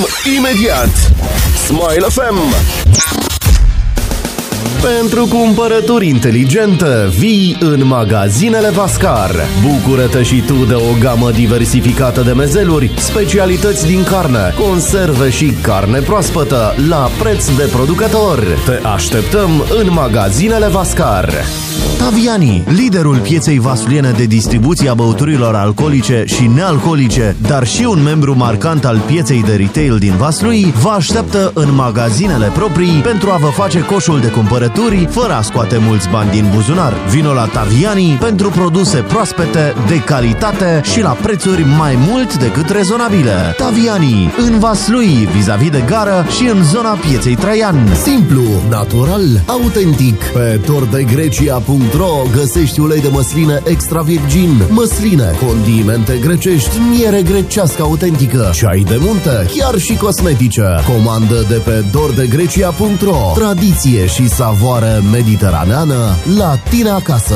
Imediat Smile FM. Pentru cumpărături inteligente, vii în magazinele Vascar. Bucură-te și tu de o gamă diversificată de mezeluri, specialități din carne, conserve și carne proaspătă la preț de producător. Te așteptăm în magazinele Vascar. Taviani, liderul pieței vasuliene de distribuție a băuturilor alcoolice și nealcoolice, dar și un membru marcant al pieței de retail din Vaslui, vă așteaptă în magazinele proprii pentru a vă face coșul de cumpărături fără a scoate mulți bani din buzunar. Vino la Taviani pentru produse proaspete, de calitate și la prețuri mai mult decât rezonabile. Taviani, în Vaslui, vis-a-vis de gară și în zona pieței Traian. Simplu, natural, autentic. Pe tordegrecia.ro găsești ulei de măsline extra virgin, măsline, condimente grecești, miere grecească autentică, ceai de munte, chiar și cosmetice. Comandă de pe tordegrecia.ro. Tradiție și savoare mediteraneană la tine acasă.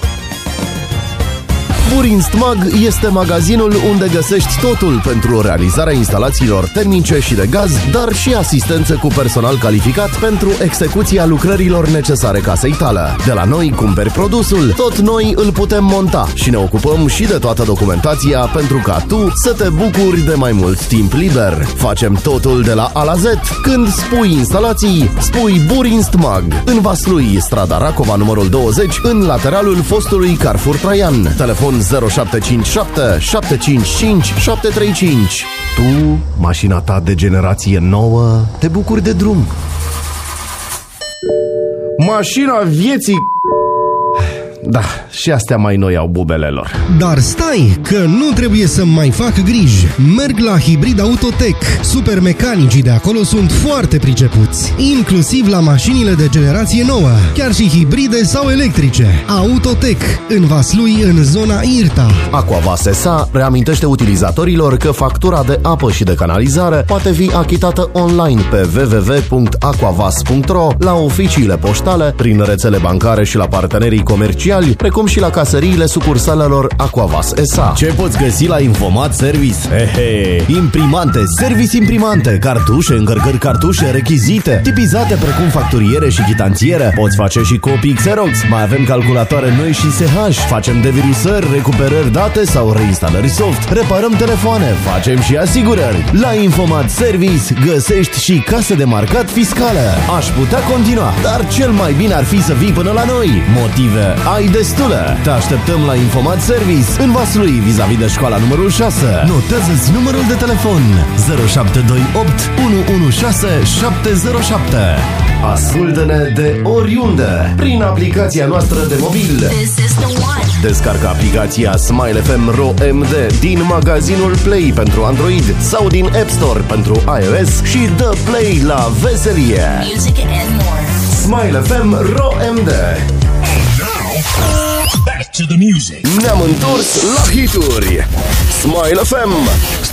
Burinst Mag este magazinul unde găsești totul pentru realizarea instalațiilor termice și de gaz, dar și asistență cu personal calificat pentru execuția lucrărilor necesare casei tale. De la noi cumperi produsul, tot noi îl putem monta și ne ocupăm și de toată documentația pentru ca tu să te bucuri de mai mult timp liber. Facem totul de la A la Z. Când spui instalații, spui Burinst Mag. În Vaslui, strada Racova numărul 20, în lateralul fostului Carrefour Traian. Telefon 0757 755 735. Tu, mașina ta de generație nouă, te bucuri de drum. Mașina vieții. Da, și astea mai noi au bubelelor. Dar stai, că nu trebuie să mai fac griji. Merg la Hybrid Autotech. Supermecanicii de acolo sunt foarte pricepuți, inclusiv la mașinile de generație nouă, chiar și hibride sau electrice. Autotech, în Vaslui, în zona Irta. Aquavas S.A. reamintește utilizatorilor că factura de apă și de canalizare poate fi achitată online pe www.aquavas.ro, la oficiile poștale, prin rețele bancare și la partenerii comerciali, precum și la casăriile sucursalelor Aquavas S.A. Ce poți găsi la Infomat Service? Imprimante, service imprimante, cartușe, încărcări cartușe, rechizite, tipizate precum facturiere și chitanțiere. Poți face și copii Xerox. Mai avem calculatoare noi și SH. Facem devirusări, recuperări date sau reinstalări soft. Reparăm telefoane, facem și asigurări. La Infomat Service găsești și case de marcat fiscale. Aș putea continua, dar cel mai bine ar fi să vii până la noi. Motive ai destule. Te așteptăm la Infomat Service în Vaslui, vis-a-vis de școala numărul 6. Notează-ți numărul de telefon 0728 116 707. Ascultă-ne de oriunde prin aplicația noastră de mobil. Descarcă aplicația Smile FM RO MD din magazinul Play pentru Android sau din App Store pentru iOS și dă play la veselie. Smile FM RO MD. Back to the music. Ne-am întors la hituri. Smile FM.